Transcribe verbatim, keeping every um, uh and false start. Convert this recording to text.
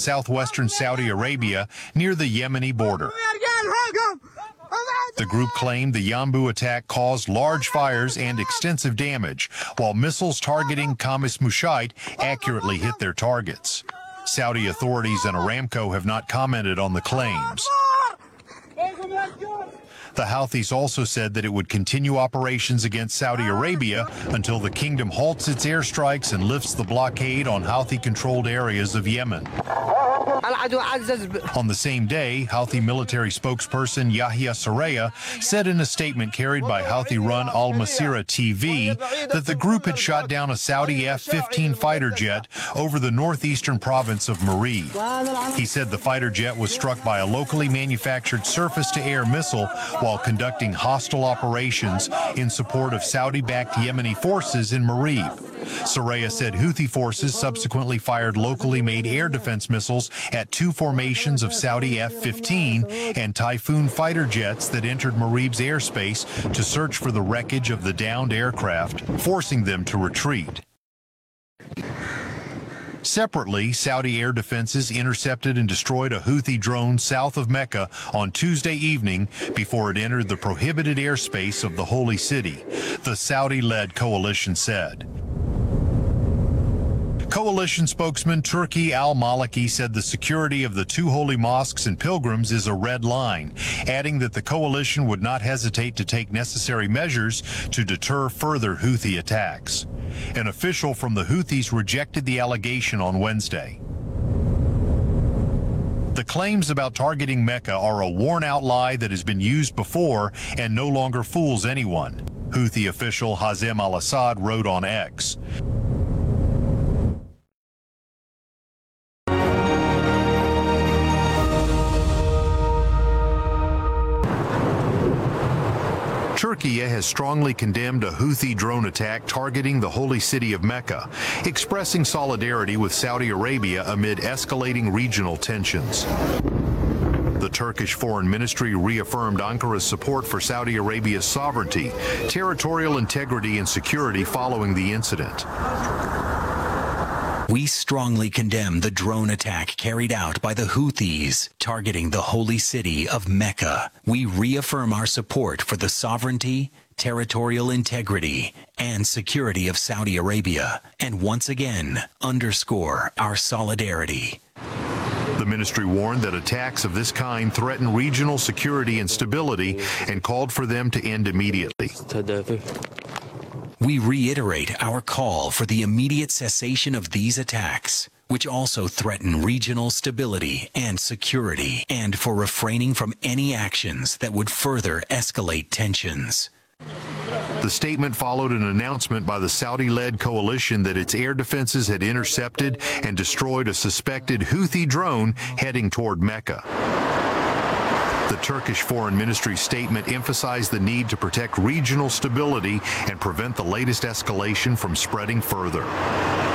southwestern Saudi Arabia near the Yemeni border. The group claimed the Yanbu attack caused large fires and extensive damage, while missiles targeting Khamis Mushait accurately hit their targets. Saudi authorities and Aramco have not commented on the claims. The Houthis also said that it would continue operations against Saudi Arabia until the kingdom halts its airstrikes and lifts the blockade on Houthi-controlled areas of Yemen. On the same day, Houthi military spokesperson Yahya Saraya said in a statement carried by Houthi-run Al Masirah T V that the group had shot down a Saudi F fifteen fighter jet over the northeastern province of Marib. He said the fighter jet was struck by a locally manufactured surface-to-air missile while conducting hostile operations in support of Saudi-backed Yemeni forces in Marib. Saraya said Houthi forces subsequently fired locally made air defense missiles at two formations of Saudi F fifteen and Typhoon fighter jets that entered Marib's airspace to search for the wreckage of the downed aircraft, forcing them to retreat. Separately, Saudi air defenses intercepted and destroyed a Houthi drone south of Mecca on Tuesday evening before it entered the prohibited airspace of the Holy City, the Saudi-led coalition said. Coalition spokesman Turki al-Maliki said the security of the two holy mosques and pilgrims is a red line, adding that the coalition would not hesitate to take necessary measures to deter further Houthi attacks. An official from the Houthis rejected the allegation on Wednesday. The claims about targeting Mecca are a worn-out lie that has been used before and no longer fools anyone, Houthi official Hazem al-Assad wrote on X. Turkey has strongly condemned a Houthi drone attack targeting the holy city of Mecca, expressing solidarity with Saudi Arabia amid escalating regional tensions. The Turkish Foreign Ministry reaffirmed Ankara's support for Saudi Arabia's sovereignty, territorial integrity, and security following the incident. We strongly condemn the drone attack carried out by the Houthis targeting the holy city of Mecca. We reaffirm our support for the sovereignty, territorial integrity, and security of Saudi Arabia, and once again underscore our solidarity. The ministry warned that attacks of this kind threaten regional security and stability and called for them to end immediately. We reiterate our call for the immediate cessation of these attacks, which also threaten regional stability and security, and for refraining from any actions that would further escalate tensions. The statement followed an announcement by the Saudi-led coalition that its air defenses had intercepted and destroyed a suspected Houthi drone heading toward Mecca. The Turkish Foreign Ministry statement emphasized the need to protect regional stability and prevent the latest escalation from spreading further.